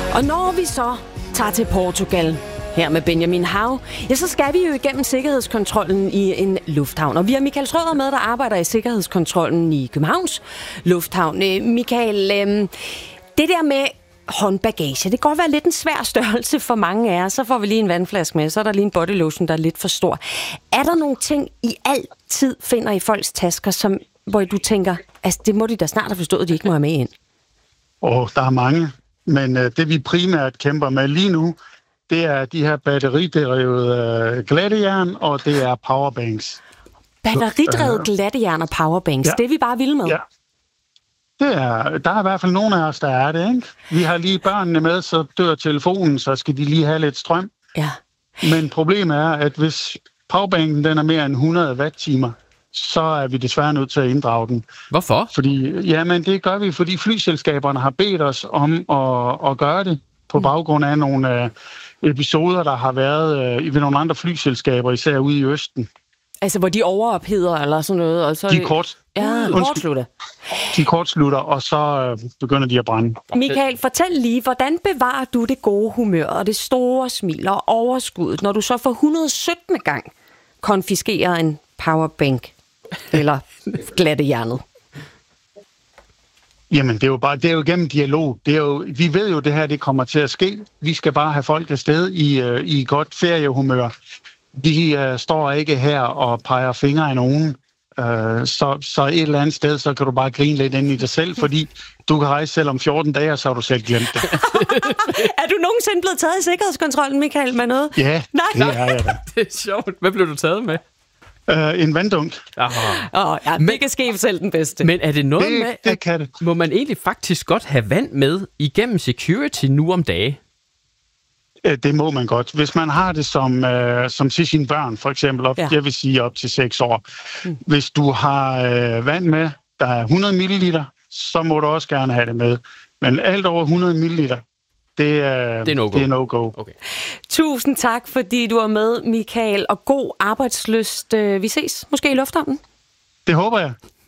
Og når vi så tager til Portugal her med Benjamin Hav, ja, så skal vi jo igennem sikkerhedskontrollen i en lufthavn. Og vi har Michael Schrøder med, der arbejder i sikkerhedskontrollen i Københavns Lufthavn. Michael, det der med håndbagage, det kan godt være lidt en svær størrelse for mange af jer. Så får vi lige en vandflaske med, så er der lige en bodylotion, der er lidt for stor. Er der nogle ting, I altid finder i folks tasker, hvor du tænker, altså det må de da snart have forstået, at de ikke må have med ind? Der er mange, men det vi primært kæmper med lige nu, det er de her batteridrevede glattejern, og det er powerbanks. Batteridrevet glattejern og powerbanks, ja. Det er vi bare vilde med. Ja. Der er i hvert fald nogle af os, der er det, ikke? Vi har lige børnene med, så dør telefonen, så skal de lige have lidt strøm. Ja. Men problemet er, at hvis powerbanken den er mere end 100 watt-timer, så er vi desværre nødt til at inddrage den. Hvorfor? Jamen, det gør vi, fordi flyselskaberne har bedt os om at gøre det på baggrund af nogle episoder, der har været ved nogle andre flyselskaber, især ude i Østen. Altså, hvor de overopheder eller sådan noget? Og så... kortslutter. De kortslutter, og så begynder de at brænde. Michael, fortæl lige, hvordan bevarer du det gode humør og det store smil og overskuddet, når du så for 117. gang konfiskerer en powerbank eller glattejernet? Jamen, det er jo gennem dialog. Vi ved jo, det her det kommer til at ske. Vi skal bare have folk afsted i godt feriehumør. De står ikke her og peger fingre af nogen. Så et eller andet sted, så kan du bare grine lidt ind i dig selv, fordi du kan rejse selv om 14 dage, og så har du selv glemt det. Er du nogensinde blevet taget i sikkerhedskontrollen, Michael, med noget? Ja, det er jeg da. Det er sjovt. Hvad blev du taget med? En vanddunk. Det kan ske selv den bedste. Men er det noget med, det kan det. Må man egentlig faktisk godt have vand med igennem security nu om dagen? Det må man godt. Hvis man har det som til sine børn, for eksempel, jeg vil sige op til 6 år. Hvis du har vand med, der er 100 ml, så må du også gerne have det med. Men alt over 100 ml, det er no-go. Okay. Tusind tak, fordi du var med, Michael, og god arbejdslyst. Vi ses måske i lufthavnen. Det håber jeg.